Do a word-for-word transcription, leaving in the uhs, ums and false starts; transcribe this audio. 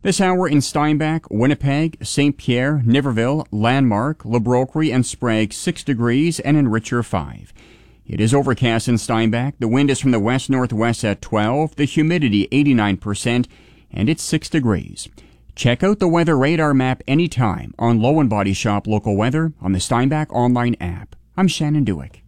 This hour in Steinbach, Winnipeg, Saint Pierre, Niverville, Landmark, Le Brocquerie, and Sprague, six degrees, and in Richer, five. It is overcast in Steinbach. The wind is from the west-northwest at twelve, the humidity eighty-nine percent, and it's six degrees. Check out the weather radar map anytime on Low and Body Shop Local Weather on the Steinbach online app. I'm Shannon Dewick.